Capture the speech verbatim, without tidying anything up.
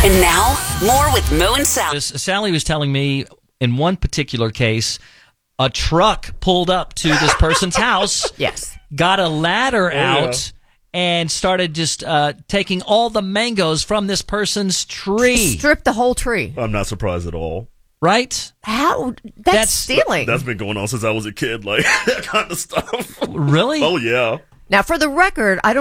And now, more with Mo and Sally. Sally was telling me in one particular case, a truck pulled up to this person's house. Yes. Got a ladder Oh, out yeah. and started just uh, taking all the mangoes from this person's tree. Strip the whole tree. I'm not surprised at all. Right? How? That's, That's- stealing. That's been going on since I was a kid, like that kind of stuff. Really? Oh, yeah. Now, for the record, I don't